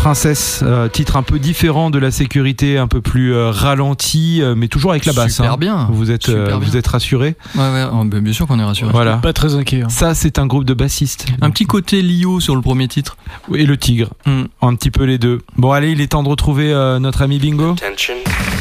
Princesse, titre un peu différent de La Sécurité, un peu plus ralenti, mais toujours avec la basse. Super bien. Vous êtes rassurés? Ouais, bien sûr qu'on est rassurés. Voilà. Pas très inquiet. Ça, c'est un groupe de bassistes. Un petit côté Lio sur le premier titre. Et le Tigre. Un petit peu les deux. Bon, allez, il est temps de retrouver notre ami Bingo. Attention.